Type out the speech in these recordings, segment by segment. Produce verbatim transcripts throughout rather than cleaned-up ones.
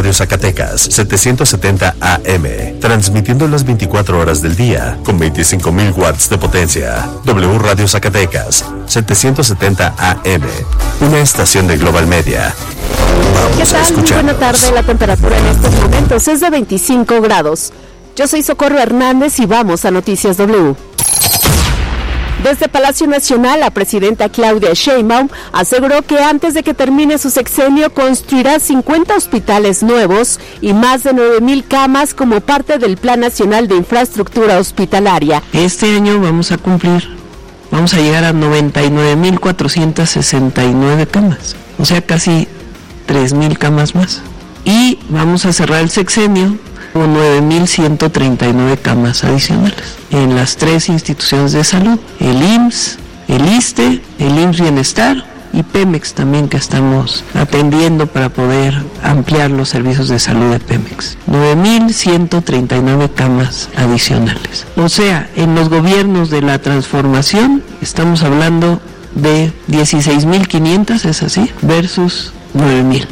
Radio Zacatecas, setecientos setenta A M, transmitiendo las veinticuatro horas del día, con veinticinco mil watts de potencia. W Radio Zacatecas, setecientos setenta A M, una estación de Global Media. Vamos ¿Qué tal? a escuchar. Buena tarde, la temperatura en estos momentos es de veinticinco grados. Yo soy Socorro Hernández y vamos a Noticias W. Desde Palacio Nacional, la presidenta Claudia Sheinbaum aseguró que antes de que termine su sexenio construirá cincuenta hospitales nuevos y más de nueve mil camas como parte del Plan Nacional de Infraestructura Hospitalaria. Este año vamos a cumplir, vamos a llegar a noventa y nueve mil cuatrocientas sesenta y nueve camas, o sea, casi tres mil camas más. Y vamos a cerrar el sexenio con nueve mil ciento treinta y nueve camas adicionales en las tres instituciones de salud, el I M S S, el ISSSTE, el I M S S Bienestar y Pemex también, que estamos atendiendo para poder ampliar los servicios de salud de Pemex. nueve mil ciento treinta y nueve camas adicionales. O sea, en los gobiernos de la transformación estamos hablando de dieciséis mil quinientas, ¿es así? Versus nueve mil.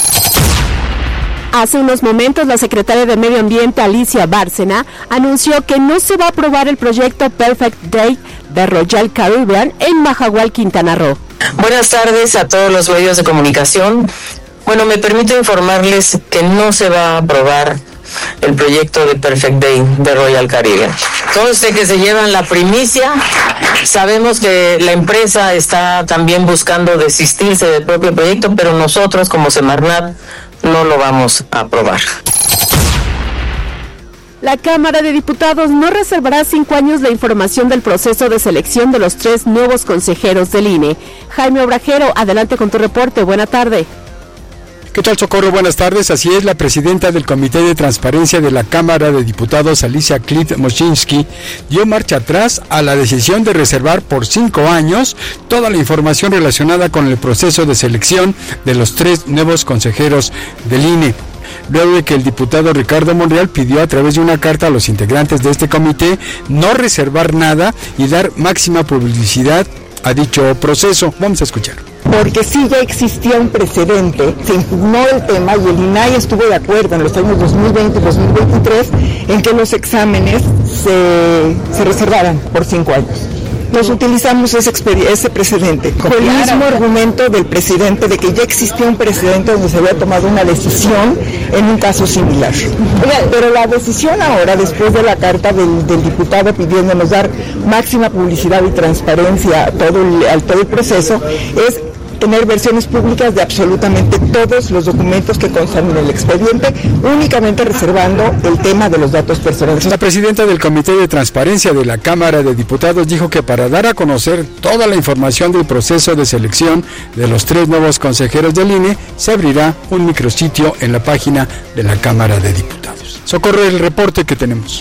Hace unos momentos, la secretaria de Medio Ambiente, Alicia Bárcena, anunció que no se va a aprobar el proyecto Perfect Day de Royal Caribbean en Majahual, Quintana Roo. Buenas tardes a todos los medios de comunicación. Bueno, me permito informarles que no se va a aprobar el proyecto de Perfect Day de Royal Caribbean. Conste que se llevan la primicia. Sabemos que la empresa está también buscando desistirse del propio proyecto, pero nosotros como Semarnat no lo vamos a aprobar. La Cámara de Diputados no reservará cinco años la información del proceso de selección de los tres nuevos consejeros del I N E. Jaime Obrajero, adelante con tu reporte. Buena tarde. ¿Qué tal, Socorro? Buenas tardes. Así es, la presidenta del Comité de Transparencia de la Cámara de Diputados, Alicia Cliff-Moschinsky, dio marcha atrás a la decisión de reservar por cinco años toda la información relacionada con el proceso de selección de los tres nuevos consejeros del I N E. Luego de que el diputado Ricardo Monreal pidió a través de una carta a los integrantes de este comité no reservar nada y dar máxima publicidad a dicho proceso. Vamos a escuchar. Porque sí ya existía un precedente, se impugnó el tema y el I N A I estuvo de acuerdo en los años dos mil veinte y dos mil veintitrés en que los exámenes se, se reservaran por cinco años. Nos utilizamos ese, ese precedente, con el mismo argumento del presidente de que ya existía un precedente donde se había tomado una decisión en un caso similar. Pero la decisión ahora, después de la carta del, del diputado pidiéndonos dar máxima publicidad y transparencia a todo el, a todo el proceso, es tener versiones públicas de absolutamente todos los documentos que constan en el expediente, únicamente reservando el tema de los datos personales. La presidenta del Comité de Transparencia de la Cámara de Diputados dijo que para dar a conocer toda la información del proceso de selección de los tres nuevos consejeros del I N E, se abrirá un micrositio en la página de la Cámara de Diputados. Socorro, el reporte que tenemos.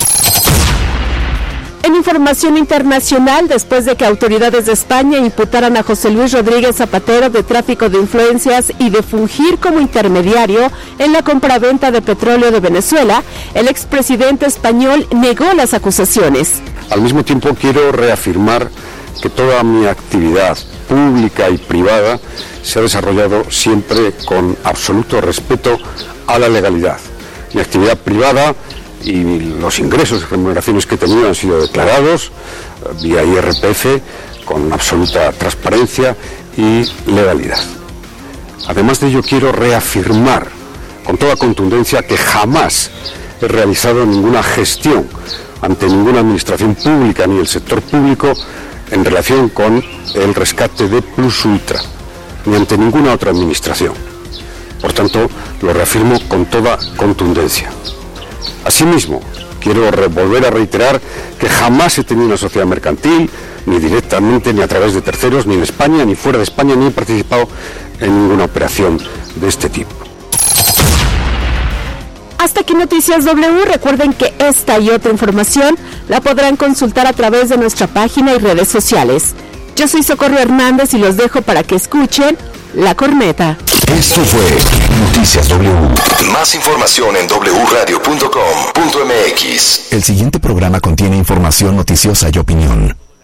En información internacional, después de que autoridades de España imputaran a José Luis Rodríguez Zapatero de tráfico de influencias y de fungir como intermediario en la compraventa de petróleo de Venezuela, el expresidente español negó las acusaciones. Al mismo tiempo, quiero reafirmar que toda mi actividad pública y privada se ha desarrollado siempre con absoluto respeto a la legalidad. Mi actividad privada y los ingresos y remuneraciones que he tenido han sido declarados vía I R P F con absoluta transparencia y legalidad. Además de ello, quiero reafirmar con toda contundencia que jamás he realizado ninguna gestión ante ninguna administración pública ni el sector público en relación con el rescate de Plus Ultra, ni ante ninguna otra administración. Por tanto, lo reafirmo con toda contundencia. Asimismo, quiero volver a reiterar que jamás he tenido una sociedad mercantil, ni directamente, ni a través de terceros, ni en España, ni fuera de España, ni he participado en ninguna operación de este tipo. Hasta aquí Noticias W. Recuerden que esta y otra información la podrán consultar a través de nuestra página y redes sociales. Yo soy Socorro Hernández y los dejo para que escuchen La Corneta. Esto fue Noticias W. Más información en doble u radio punto com punto m x. El siguiente programa contiene información noticiosa y opinión.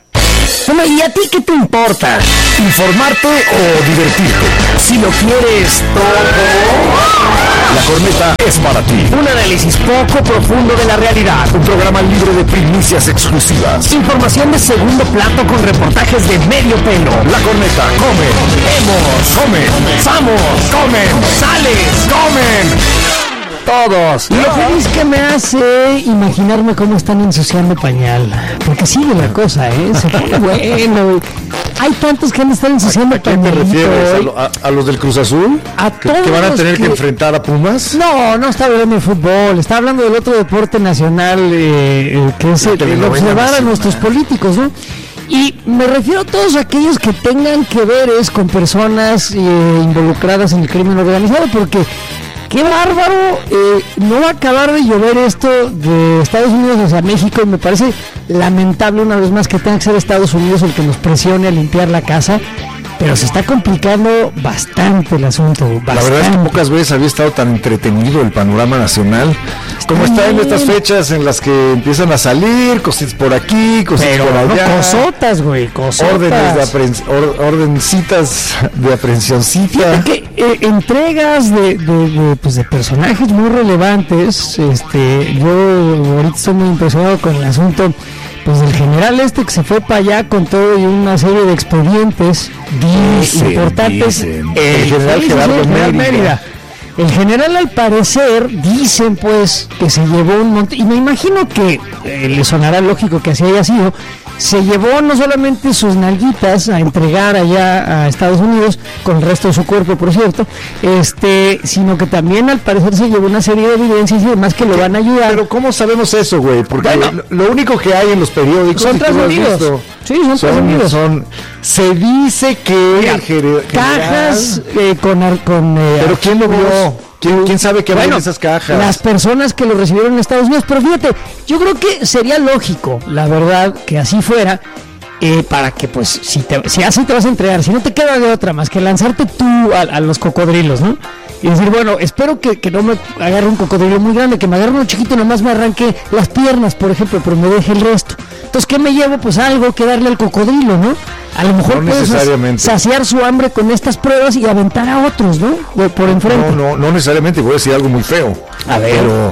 Bueno, ¿y a ti qué te importa? ¿Informarte o divertirte? Si lo quieres todo, La Corneta es para ti. Un análisis poco profundo de la realidad. Un programa libre de primicias exclusivas. Información de segundo plato con reportajes de medio pelo. La Corneta, comen, vemos, comen, vamos, comen, sales, comen. Todos. Lo feliz que me hace imaginarme cómo están ensuciando pañal. Porque sigue la cosa, ¿eh? Se pone bueno. Hay tantos que han estado ensuciando pañal. ¿A quién te refieres? ¿A, lo, a, ¿A los del Cruz Azul? ¿A ¿Que, que van a tener que... que enfrentar a Pumas? No, no está hablando de fútbol. Está hablando del otro deporte nacional, eh, que es el, el observar a nuestros políticos, ¿no? Y me refiero a todos aquellos que tengan que ver es con personas eh, involucradas en el crimen organizado, porque... ¡qué bárbaro! Eh, no va a acabar de llover esto de Estados Unidos hacia México, y me parece lamentable una vez más que tenga que ser Estados Unidos el que nos presione a limpiar la casa, pero se está complicando bastante el asunto. Bastante. La verdad es que pocas veces había estado tan entretenido el panorama nacional como está en estas fechas en las que empiezan a salir cositas por aquí, cositas pero por allá. No, cosotas, güey, cosotas. Órdenes de aprensión, or, ordencitas de aprehensioncita. Fíjate que eh, entregas de, de, de, pues de personajes muy relevantes. Este, yo ahorita estoy muy impresionado con el asunto pues del general este que se fue para allá con todo y una serie de expedientes dicen, importantes. Dicen. El, el general sí, Gerardo sí, Mérida. Mérida. El general, al parecer, dicen pues que se llevó un montón, y me imagino que eh, le sonará lógico que así haya sido, se llevó no solamente sus nalguitas a entregar allá a Estados Unidos, con el resto de su cuerpo, por cierto, este, sino que también al parecer se llevó una serie de evidencias y demás que lo van a ayudar. Pero ¿cómo sabemos eso, güey? Porque bueno, lo, lo único que hay en los periódicos son trascendidos. Sí, son trascendidos. Son, se dice que mira, el general, cajas eh, con, con eh, pero ¿quién lo vio? ¿Quién, ¿Quién sabe qué bueno, van en esas cajas? Las personas que lo recibieron en Estados Unidos. Pero fíjate, yo creo que sería lógico, la verdad, que así fuera, eh, para que pues, si, te, si así te vas a entregar, si no te queda de otra más que lanzarte tú a, a los cocodrilos, ¿no? Y decir, bueno, espero que, que no me agarre un cocodrilo muy grande, que me agarre uno chiquito y nomás me arranque las piernas, por ejemplo, pero me deje el resto. Entonces, ¿qué me llevo? Pues algo que darle al cocodrilo, ¿no? A lo mejor no puedes saciar su hambre con estas pruebas y aventar a otros, ¿no? De, por enfrente. No, no, no necesariamente, voy a decir algo muy feo. A ver. Pero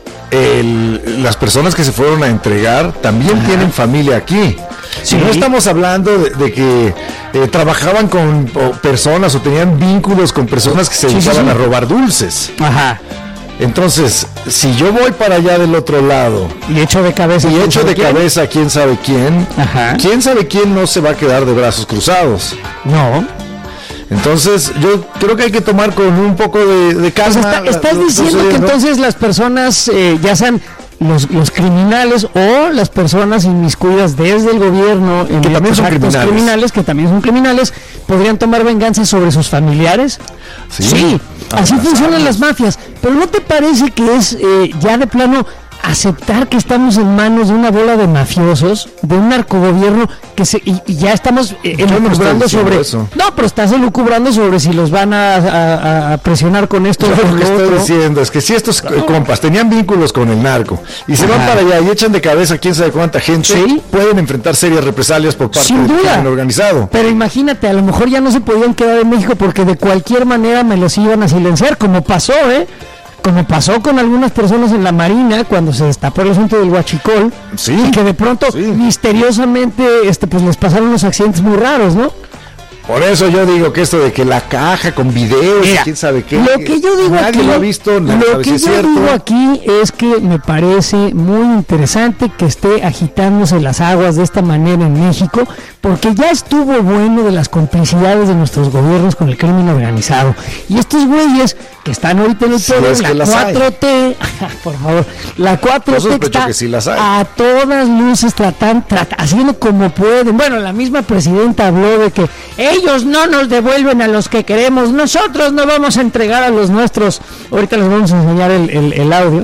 el, las personas que se fueron a entregar también Ajá. tienen familia aquí. Si sí. no estamos hablando de, de que eh, trabajaban con o personas o tenían vínculos con personas que se sí, dedicaban sí, sí. a robar dulces. Ajá. Entonces, si yo voy para allá del otro lado y echo de cabeza y echo de quién? cabeza quién sabe quién, Ajá. quién sabe quién no se va a quedar de brazos cruzados. No. Entonces, yo creo que hay que tomar con un poco de, de calma. O sea, está, estás lo, diciendo que entonces las personas, eh, ya sean los, los criminales o las personas inmiscuidas desde el gobierno en que también son criminales. criminales, que también son criminales, podrían tomar venganza sobre sus familiares. Sí, sí así funcionan las mafias. Pero ¿no te parece que es eh, ya de plano aceptar que estamos en manos de una bola de mafiosos, de un narcogobierno que se y, y ya estamos eh, elucubrando sobre eso. No, pero estás elucubrando sobre si los van a, a, a presionar con esto? Yo lo que estoy otro. diciendo es que si estos no. compas tenían vínculos con el narco y se Ajá. van para allá y echan de cabeza quién sabe cuánta gente, ¿sí? pueden enfrentar serias represalias por parte Sin del duda. crimen organizado. Pero imagínate, a lo mejor ya no se podían quedar en México porque de cualquier manera me los iban a silenciar, como pasó, ¿eh? Como pasó con algunas personas en la Marina cuando se destapó el asunto del huachicol, sí, y que de pronto sí. misteriosamente este pues les pasaron unos accidentes muy raros, ¿no? Por eso yo digo que esto de que la caja con videos, Mira, quién sabe qué, lo que yo digo nadie aquí, lo ha visto, nadie lo sabe que si es yo cierto. digo aquí es que me parece muy interesante que esté agitándose las aguas de esta manera en México, porque ya estuvo bueno de las complicidades de nuestros gobiernos con el crimen organizado. Y estos güeyes que están ahorita en el si poder, es la cuatro T, por favor, la cuatro T está que sí las hay. a todas luces tratan, tratan, haciendo como pueden. Bueno, la misma presidenta habló de que ellos no nos devuelven a los que queremos, nosotros no vamos a entregar a los nuestros. Ahorita les vamos a enseñar el, el, el audio.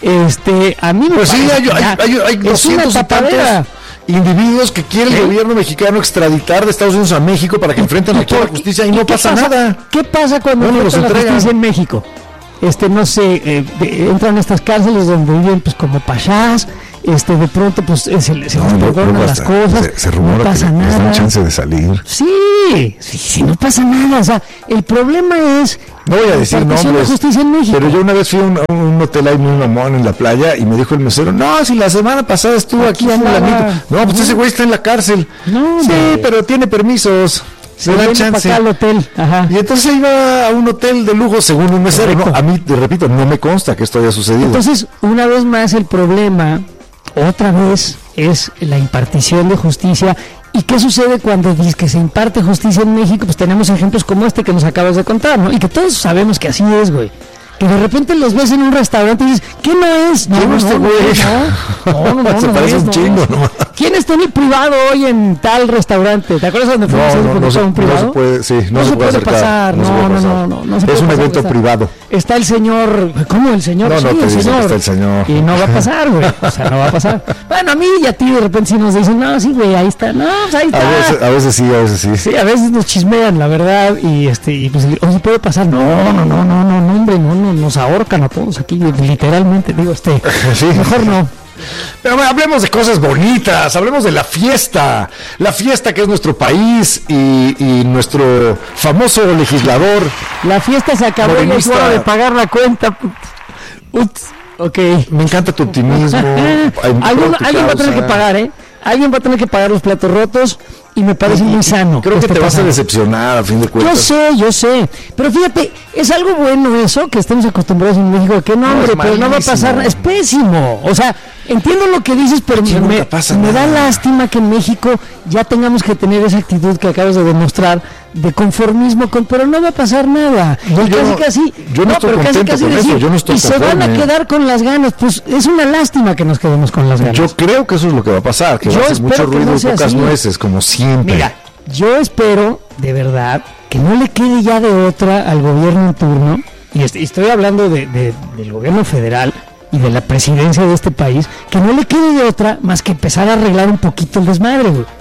Este, a mí me pues sí, hay, hay, hay, hay es una tapadera. Individuos que quiere el ¿Eh? gobierno mexicano extraditar de Estados Unidos a México para que enfrenten aquí a la justicia y no pasa, pasa nada. ¿Qué pasa cuando bueno, enfrentan la justicia en México? Este, no sé, eh, entran a estas cárceles donde viven pues como pachás, este, de pronto pues se, se les No, perdonan luego las hasta cosas, se, se rumora no pasa que les dan nada. chance de salir. Sí, sí, sí, no pasa nada. O sea, el problema es No voy a decir la nombres, justicia en México. pero yo una vez fui a un, a un hotel ahí muy mamón en la playa y me dijo el mesero, no, si la semana pasada estuvo aquí, Aquí andaba. fulanito. No, pues ese güey está en la cárcel. No, sí, hombre. pero tiene permisos. Se Se da viene para chance. acá al hotel. Ajá. Y entonces iba a un hotel de lujo según un mesero. No, Correcto. a mí, te repito, no me consta que esto haya sucedido. Entonces, una vez más, el problema, otra vez, es la impartición de justicia. ¿Y qué sucede cuando dices que se imparte justicia en México? Pues tenemos ejemplos como este que nos acabas de contar, ¿no? Y que todos sabemos que así es, güey. Que de repente los ves en un restaurante y dices, ¿qué no es? No, ¿Quién no, es este no, güey? no, no, no, no, Se no parece es, un no chingo, es. ¿no? ¿Quién está en el privado hoy en tal restaurante? ¿Te acuerdas dónde fuimos No, a no, no, no, se, un privado? no se puede, sí, no, No se, se puede acercar, pasar, se no, puede no, pasar. no, no, no se Es puede un pasar, evento está- privado. Está el señor, ¿cómo el señor? No, no, Sí, te el dicen que señor. está el señor. Y no va a pasar, güey. O sea, no va a pasar. Bueno, a mí y a ti de repente sí nos dicen, no, sí, güey, ahí está. No, pues ahí está. A veces, a veces sí, a veces sí. Sí, a veces nos chismean, la verdad, y este, y pues, oye, puede pasar. No, no, no, no, no, no, hombre, no, no, nos ahorcan a todos aquí, literalmente, digo, este, Sí. mejor no. Pero bueno, hablemos de cosas bonitas, hablemos de la fiesta, la fiesta que es nuestro país y, y nuestro famoso legislador. La fiesta se acabó y es Morenista. hora de pagar la cuenta. Ups, ok. Me encanta tu optimismo. en Alguien, pro tu alguien va a tener causa. que pagar, ¿eh? Alguien va a tener que pagar los platos rotos y me parece muy sano. Creo que esté te vas a pasando. decepcionar a fin de Yo cuentas. sé, yo sé. Pero fíjate, es algo bueno eso, que estemos acostumbrados en México, que no, No, hombre, es pero no va a malísimo. pasar, es pésimo. O sea, entiendo lo que dices, pero Aquí me, nunca me- pasa me da nada. lástima que en México ya tengamos que tener esa actitud que acabas de demostrar de conformismo, con, pero no va a pasar nada. No, Y yo casi, no- casi, yo no estoy pero casi, contento casi con decir, eso, yo no estoy y se van a conforme. quedar con las ganas, pues es una lástima que nos quedemos con las ganas. Yo creo que eso es lo que va a pasar, que Yo va a ser espero mucho que ruido no y sea pocas así. nueces, como siempre. Mira, yo espero, de verdad, que no le quede ya de otra al gobierno en turno, y est- y estoy hablando de, de- del gobierno federal y de la presidencia de este país, que no le quede de otra más que empezar a arreglar un poquito el desmadre, güey.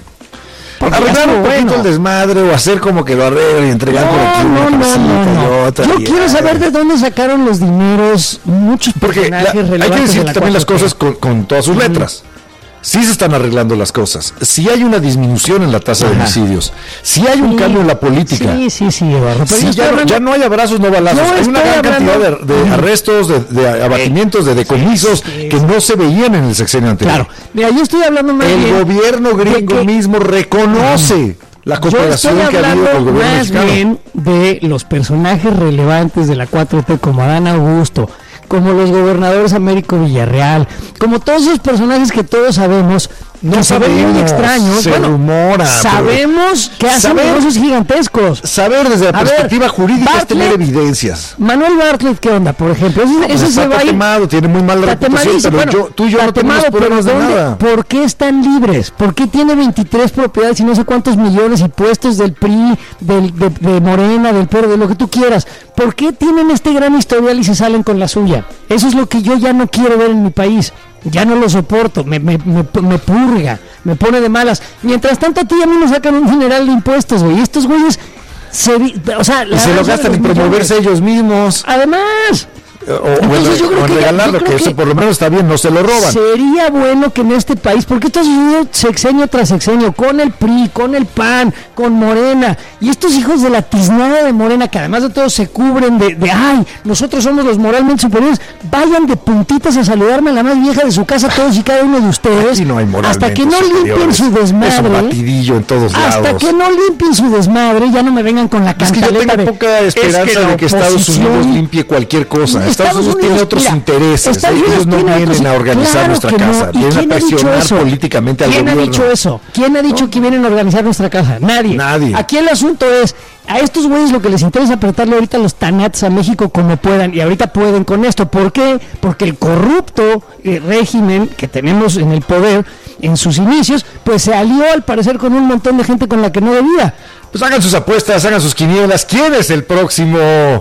Porque ya Arreglar un estuvo poquito bueno. el desmadre o hacer como que lo arreglan y entregar por aquí No, una no, no, cabecita no, no. y otra. Yo y- quiero saber de dónde sacaron los dineros muchos Porque la- personajes hay que relevantes decir de la también las cuatro T. cosas con, con todas sus letras. Sí se están arreglando las cosas. Sí hay una disminución en la tasa de Ajá. homicidios. Sí hay un Sí. cambio en la política. Sí, sí, sí, Eduardo. Pero Sí, yo estoy ya, no, hablando- ya no hay abrazos, no balazos. Yo Hay una estoy gran hablando- cantidad de, de Ujú. arrestos, de, de abatimientos, de decomisos sí, que no se veían en el sexenio anterior. Claro. Mira, yo estoy hablando más El bien gobierno gringo de que- mismo reconoce la Yo cooperación estoy que ha habido hablando con el gobierno más mexicano. bien de los personajes relevantes de la cuatro T, como Adán Augusto, como los gobernadores Américo Villarreal, como todos esos personajes que todos sabemos No que se ven muy sabemos, extraños. se Bueno, rumora, sabemos que hacen saber- negocios gigantescos. Saber desde la A ver, perspectiva jurídica es tener Bartlett- evidencias. Manuel Bartlett, ¿qué onda? Por ejemplo, ese, Pues ese está se va a ir. tatemado, tiene muy mala Está reputación, temadísimo. pero Bueno, yo, tú y yo está no tenemos temado, pruebas de pero ¿dónde- nada. ¿Por qué están libres? ¿Por qué tiene veintitrés propiedades y no sé cuántos millones y puestos del P R I, del, de, de Morena, del P R, de lo que tú quieras? ¿Por qué tienen este gran historial y se salen con la suya? Eso es lo que yo ya no quiero ver en mi país. Ya no lo soporto, me, me, me, me purga, me pone de malas. Mientras tanto a ti y a mí nos sacan un general de impuestos, güey. Estos güeyes se, vi- o sea, Y la se lo raza de gastan los en promoverse millones. ellos mismos. Además, O, o Entonces, en- yo creo o en que ya- regalarlo, yo que, creo eso que- por lo menos está bien, no se lo roban. sería bueno que en este país, porque esto ha sucedido sexenio tras sexenio, con el P R I, con el P A N, con Morena, y estos hijos de la tiznada de Morena, que además de todo se cubren de, de ay, nosotros somos los moralmente superiores, vayan de puntitas a saludarme a la más vieja de su casa, todos y cada uno de ustedes, Aquí no hay moralmente hasta que no limpien superiores. su Es un desmadre. batidillo en todos Hasta lados. que no limpien su desmadre, ya no me vengan con la Es que yo cantaleta tengo de, poca "Es esperanza la de que Estados oposición". Unidos limpie cualquier cosa. Estados, Estados Unidos tiene Unidos, otros mira, intereses. Estados Ellos Unidos no tiene vienen otros- a organizar claro nuestra que no. casa, ¿Y vienen a quién ha dicho presionar eso? políticamente al ¿Quién gobierno. ha dicho eso? ¿Quién ha dicho que vienen a organizar nuestra casa? Nadie. Nadie. Aquí el asunto es, a estos güeyes lo que les interesa es apretarle ahorita los tanats a México como puedan, y ahorita pueden con esto. ¿Por qué? Porque el corrupto eh, régimen que tenemos en el poder en sus inicios, pues se alió al parecer con un montón de gente con la que no debía. Pues hagan sus apuestas, hagan sus quinielas. ¿Quién es el próximo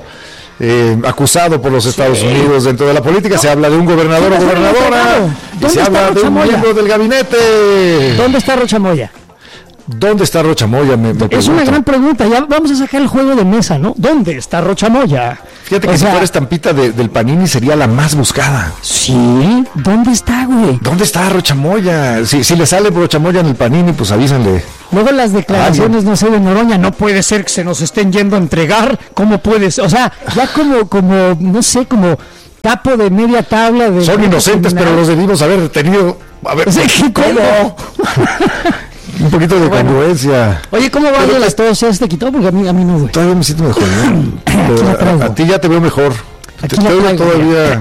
eh, acusado por los Estados Unidos dentro de la política? Se habla de un gobernador o ¿Quién va a ser el gobernadora. encargado? Y ¿Dónde se está habla de Rocha un Moya? miembro del gabinete. ¿Dónde está Rocha Moya? ¿Dónde está Rocha Moya? Me, me es una gran pregunta. Ya vamos a sacar el juego de mesa, ¿no? ¿Dónde está Rocha Moya? Fíjate que o si sea, fuera estampita de, del Panini sería la más buscada. Sí, ¿dónde está, güey? ¿Dónde está Rocha Moya? Si, si le sale Rocha Moya en el Panini, pues avísenle. Luego las declaraciones, no sé, de Noroña, no puede ser que se nos estén yendo a entregar, ¿cómo puedes? O sea, ya como, como, no sé, como capo de media tabla de... Son inocentes, criminal. Pero los debimos haber detenido. A ver, ¿cómo? Un poquito de bueno. congruencia. Oye, ¿cómo va de las todos? ¿Ya se te quitó? Porque a mí, a mí no, güey. Todavía me siento mejor, ¿no? a, a ti ya te veo mejor. Aquí te la veo traigo, todavía...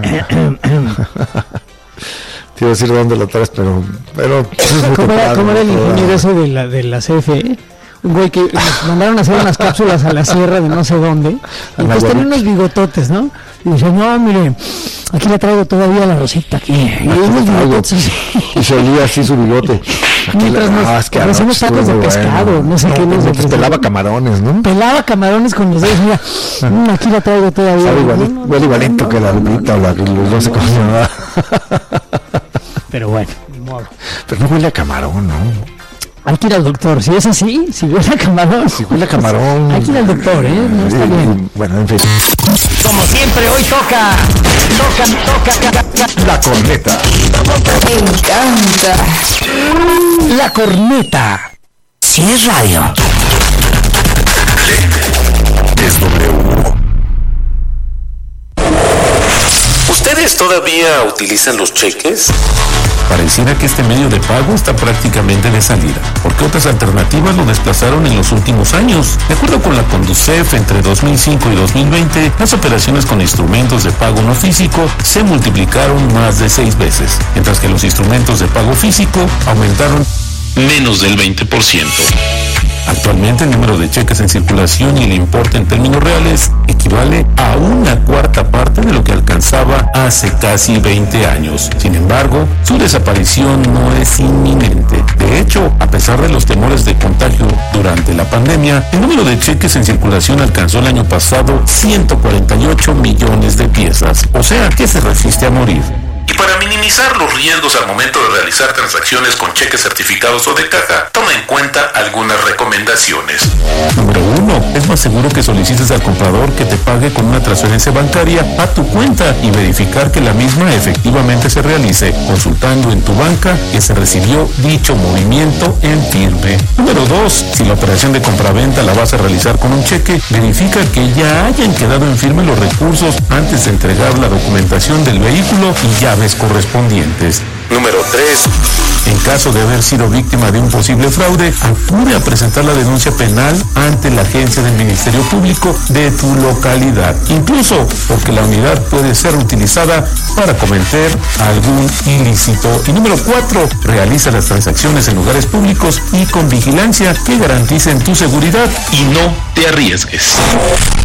Te iba a decir dónde la traes, pero... pero ¿Cómo, era, ¿Cómo era el ingeniero ese de la, de la C F E? Un güey que nos mandaron a hacer unas cápsulas a la sierra de no sé dónde. Y pues tenía unos bigototes, ¿no? Y dice, no, mire, aquí le traigo todavía la rosita aquí. Y unos bigototes así. Y se olía así su bigote. Mientras nos ah, es que hacemos tacos de pescado, bueno. no sé no, qué. No, pues pelaba camarones, ¿no? Pelaba camarones con los dedos. Mira, mm, aquí la traigo todavía. Sabe igualito, no, no, igualito no, que la lupita o la que no sé cómo se llama. Pero bueno, ni modo. Pero no huele a camarón, ¿no? Hay que ir al doctor, si es así, si huele a camarón. Si huele a camarón. Hay que ir al doctor, ¿eh? No está bien. Bueno, en fin. Como siempre, hoy toca. Toca, toca. La corneta. Me encanta. La corneta. Si es radio. Es W. ¿Ustedes todavía utilizan los cheques? Pareciera que este medio de pago está prácticamente de salida, porque otras alternativas lo desplazaron en los últimos años. De acuerdo con la Conducef, entre dos mil cinco y dos mil veinte, las operaciones con instrumentos de pago no físico se multiplicaron más de seis veces, mientras que los instrumentos de pago físico aumentaron menos del veinte por ciento. Actualmente el número de cheques en circulación y el importe en términos reales equivale a una cuarta parte de lo que alcanzaba hace casi veinte años. Sin embargo, su desaparición no es inminente. De hecho, a pesar de los temores de contagio durante la pandemia, el número de cheques en circulación alcanzó el año pasado ciento cuarenta y ocho millones de piezas, o sea que se resiste a morir. Y para minimizar los riesgos al momento de realizar transacciones con cheques certificados o de caja, toma en cuenta algunas recomendaciones. Número uno. Es más seguro que solicites al comprador que te pague con una transferencia bancaria a tu cuenta y verificar que la misma efectivamente se realice, consultando en tu banca que se recibió dicho movimiento en firme. Número dos. Si la operación de compraventa la vas a realizar con un cheque, verifica que ya hayan quedado en firme los recursos antes de entregar la documentación del vehículo y ya correspondientes. Número tres. En caso de haber sido víctima de un posible fraude, acude a presentar la denuncia penal ante la agencia del Ministerio Público de tu localidad, incluso porque la unidad puede ser utilizada para cometer algún ilícito. Y número cuatro. Realiza las transacciones en lugares públicos y con vigilancia que garanticen tu seguridad y no te arriesgues.